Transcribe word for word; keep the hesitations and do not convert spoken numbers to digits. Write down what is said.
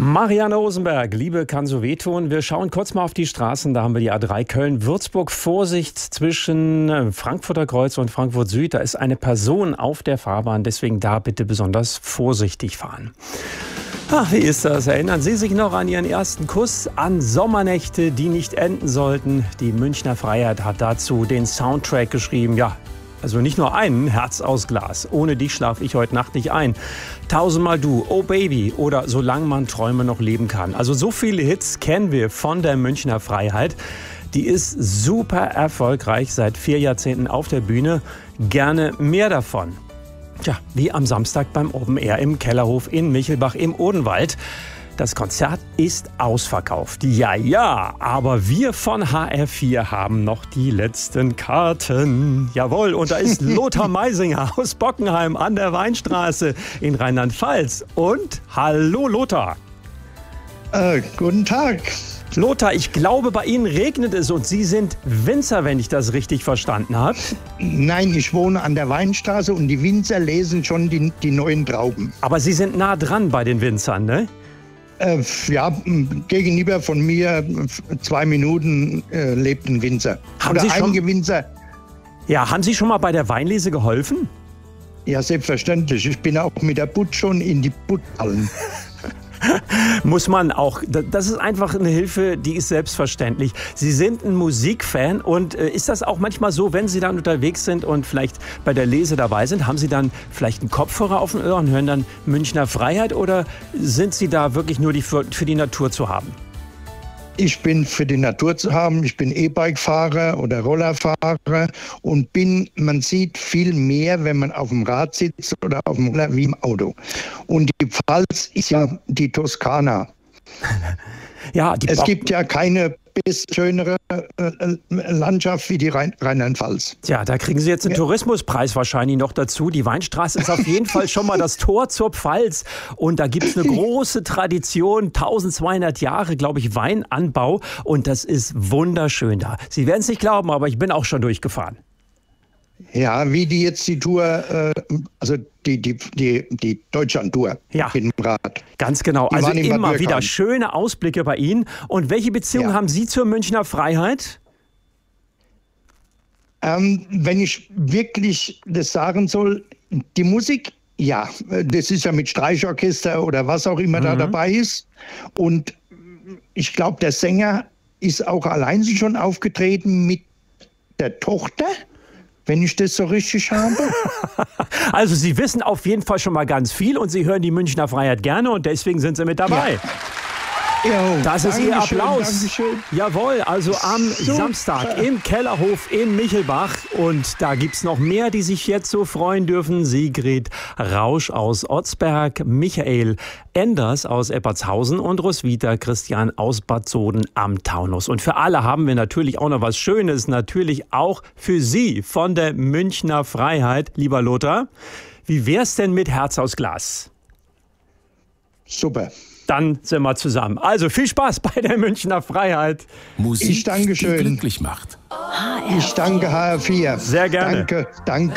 Marianne Rosenberg, Liebe kann so wehtun. Wir schauen kurz mal auf die Straßen. Da haben wir die A drei Köln-Würzburg. Vorsicht zwischen Frankfurter Kreuz und Frankfurt Süd. Da ist eine Person auf der Fahrbahn. Deswegen da bitte besonders vorsichtig fahren. Ach, wie ist das? Erinnern Sie sich noch an Ihren ersten Kuss? An Sommernächte, die nicht enden sollten? Die Münchner Freiheit hat dazu den Soundtrack geschrieben. Ja, also nicht nur einen, Herz aus Glas. Ohne dich schlaf ich heute Nacht nicht ein. Tausendmal du, Oh Baby oder Solange man Träume noch leben kann. Also so viele Hits kennen wir von der Münchner Freiheit. Die ist super erfolgreich, seit vier Jahrzehnten auf der Bühne. Gerne mehr davon. Tja, wie am Samstag beim Open Air im Kellerhof in Michelbach im Odenwald. Das Konzert ist ausverkauft. Ja, ja, aber wir von H R vier haben noch die letzten Karten. Jawohl, und da ist Lothar Meisinger aus Bockenheim an der Weinstraße in Rheinland-Pfalz. Und hallo Lothar. Äh, guten Tag. Lothar, ich glaube, bei Ihnen regnet es und Sie sind Winzer, wenn ich das richtig verstanden habe. Nein, ich wohne an der Weinstraße und die Winzer lesen schon die, die neuen Trauben. Aber Sie sind nah dran bei den Winzern, ne? Äh, ja, gegenüber von mir zwei Minuten äh, lebt ein Winzer. Haben Oder Sie schon, einige Winzer. Ja, haben Sie schon mal bei der Weinlese geholfen? Ja, selbstverständlich. Ich bin auch mit der Butt schon in die Butt gefallen. Muss man auch. Das ist einfach eine Hilfe, die ist selbstverständlich. Sie sind ein Musikfan und äh, ist das auch manchmal so, wenn Sie dann unterwegs sind und vielleicht bei der Lese dabei sind, haben Sie dann vielleicht einen Kopfhörer auf den Ohren, hören dann Münchner Freiheit oder sind Sie da wirklich nur die für, für die Natur zu haben? Ich bin für die Natur zu haben. Ich bin E-Bike-Fahrer oder Rollerfahrer und bin, man sieht viel mehr, wenn man auf dem Rad sitzt oder auf dem Roller wie im Auto. Und die Pfalz ist ja die Toskana. Ja, die es Bock- gibt ja keine schönere äh, Landschaft wie die Rhein- Rheinland-Pfalz. Tja, da kriegen Sie jetzt einen Ja. Tourismuspreis wahrscheinlich noch dazu. Die Weinstraße ist auf jeden Fall schon mal das Tor zur Pfalz. Und da gibt es eine große Tradition, eintausendzweihundert Jahre, glaube ich, Weinanbau. Und das ist wunderschön da. Sie werden es nicht glauben, aber ich bin auch schon durchgefahren. Ja, wie die jetzt die Tour, äh, also die, die, die, die Deutschland-Tour Ja. mit dem Rad. Ganz genau. Die Also waren in Bad immer Dürkheim. wieder schöne Ausblicke bei Ihnen. Und welche Beziehung Ja. haben Sie zur Münchner Freiheit? Ähm, wenn ich wirklich das sagen soll, die Musik, ja, das ist ja mit Streichorchester oder was auch immer Mhm. da dabei ist. Und ich glaube, der Sänger ist auch allein schon aufgetreten mit der Tochter, wenn ich das so richtig habe. Also Sie wissen auf jeden Fall schon mal ganz viel und Sie hören die Münchner Freiheit gerne und deswegen sind Sie mit dabei. Jo, Das ist Ihr Dankeschön, Applaus. Dankeschön. Jawohl, also am Super. Samstag im Kellerhof in Michelbach. Und da gibt's noch mehr, die sich jetzt so freuen dürfen. Sigrid Rausch aus Otzberg, Michael Enders aus Eppertshausen und Roswitha Christian aus Bad Soden am Taunus. Und für alle haben wir natürlich auch noch was Schönes, natürlich auch für Sie von der Münchner Freiheit. Lieber Lothar, wie wär's denn mit Herz aus Glas? Super. Dann sind wir zusammen. Also viel Spaß bei der Münchner Freiheit. Musik, Ich danke die schön. glücklich macht. Ich danke H R vier. Sehr gerne. Danke, danke.